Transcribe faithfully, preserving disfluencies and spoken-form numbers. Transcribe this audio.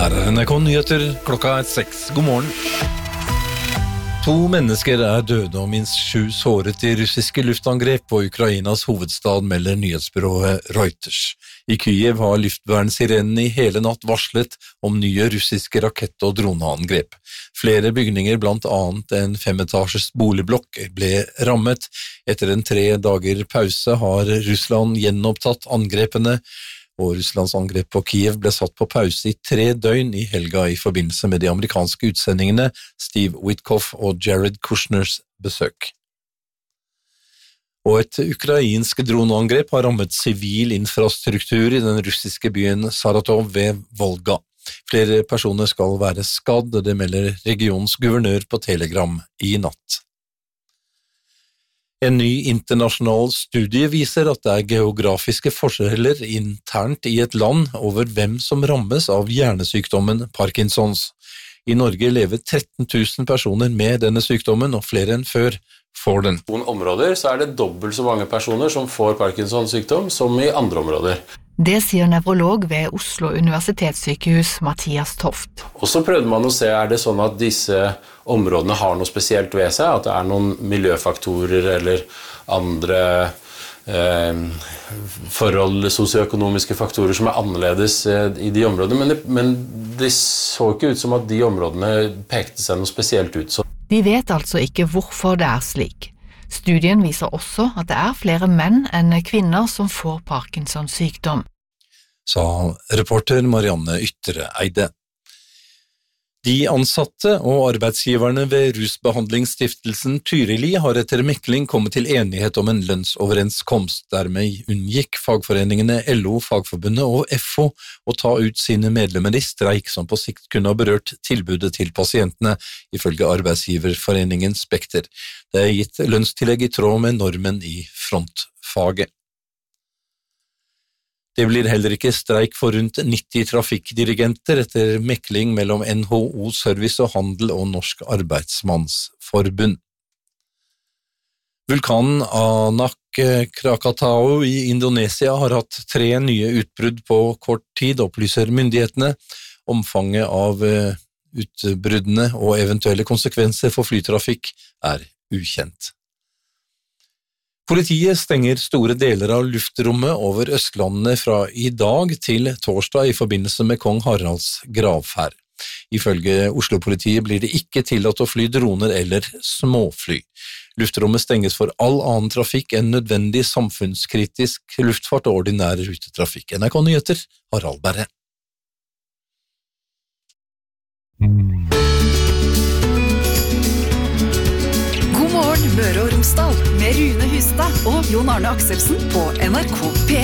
Her er N R K-nyheter, klokka er seks. God morgen. To mennesker er døde og minst sju såret i russiske luftangrep på Ukrainas hovedstad, melder nyhetsbyrået Reuters. I Kyiv har luftvernsirenene i hele natt varslet om nye russiske rakett- og droneangrep. Flere bygninger, blant annet en femetasjes boligblokk, ble rammet. Etter en tre dager pause har Russland gjenopptatt angrepene, og Russlands angrep på Kyiv ble satt på pause i tre døgn i helga i forbindelse med de amerikanske utsendingene Steve Witkoff og Jared Kushners besøk. Og et ukrainsk droneangrep har rammet sivil infrastruktur i den russiske byen Saratov ved Volga. Flere personer skal være skadd, det melder regionens guvernør på Telegram i natt. En ny internasjonal studie viser at det er geografiske forskjeller internt i et land over hvem som rammes av hjernesykdommen Parkinsons. I Norge lever tretten tusen personer med denne sykdommen, og flere enn før får den. I noen områder så er det dobbelt så mange personer som får Parkinsons sykdom som i andre områder. Det sier nevrolog ved Oslo universitetssykehus Mathias Toft. Og så prøvde man å se, er det sånn at disse områdene har noe spesielt ved seg, at det er noen miljøfaktorer eller andre eh, forhold, sosioøkonomiske faktorer som er annerledes eh, i de områdene, men det, men det så ikke ut som at de områdene pekte seg noe spesielt ut. Så. De vet altså ikke hvorfor det er slik. Studien viser også at det er flere menn enn kvinner som får Parkinsons sykdom. Sa reporter Marianne Yttereide. De ansatte og arbeidsgiverne ved Rusbehandlingsstiftelsen Tyrili har etter mekling kommet til enighet om en lønnsoverenskomst. Dermed unngikk fagforeningene L O, Fagforbundet og F O å ta ut sine medlemmer i streik som på sikt kunne ha berørt tilbudet til pasientene, ifølge arbeidsgiverforeningen Spekter. Det er gitt lønnstillegg i tråd med normen i frontfaget. Det blir heller ikke streik for rundt nitti trafikkdirigenter etter mekling mellom N H O Service og Handel og Norsk Arbeidsmannsforbund. Vulkanen Anak Krakatau i Indonesia har hatt tre nye utbrudd på kort tid, opplyser myndighetene. Omfanget av utbruddene og eventuelle konsekvenser for flytrafikk er ukjent. Politiet stenger store deler av luftrommet over Østlandet fra i dag til torsdag i forbindelse med kong Haralds gravferd. Ifølge Oslo-politiet blir det ikke tillatt å fly droner eller småfly. Luftrommet stenges for all annen trafikk enn nødvendig samfunnskritisk luftfart og ordinær rutetrafikk. N R K-nyheter, Harald Berre. God morgen, Møre og Romsdal, med Rune Hustad og Jon Arne Akselsen på N R K P